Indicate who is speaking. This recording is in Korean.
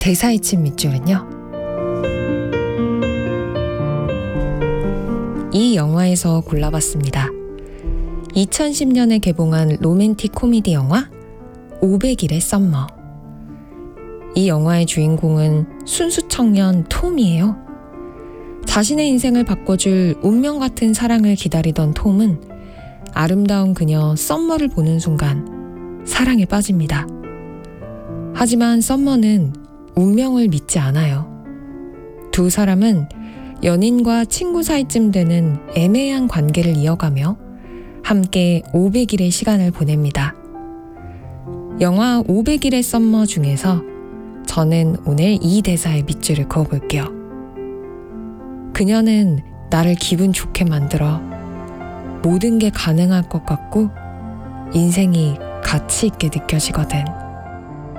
Speaker 1: 대사에 친 밑줄은요. 이 영화에서 골라봤습니다. 2010년에 개봉한 로맨틱 코미디 영화 500일의 썸머. 이 영화의 주인공은 순수 청년 톰이에요. 자신의 인생을 바꿔줄 운명 같은 사랑을 기다리던 톰은 아름다운 그녀 썸머를 보는 순간 사랑에 빠집니다. 하지만 썸머는 운명을 믿지 않아요. 두 사람은 연인과 친구 사이쯤 되는 애매한 관계를 이어가며 함께 500일의 시간을 보냅니다. 영화 500일의 썸머 중에서 저는 오늘 이 대사의 밑줄을 그어볼게요. 그녀는 나를 기분 좋게 만들어 모든 게 가능할 것 같고 인생이 가치 있게 느껴지거든.